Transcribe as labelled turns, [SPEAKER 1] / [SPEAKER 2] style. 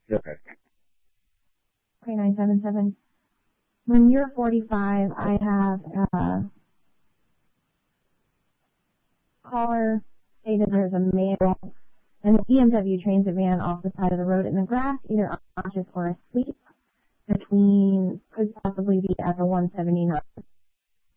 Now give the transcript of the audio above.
[SPEAKER 1] Okay.
[SPEAKER 2] Okay, 977. When you're 45, I have a caller say that there's a male and a BMW Transit van off the side of the road in the grass, either unconscious or asleep, could possibly be at the 179.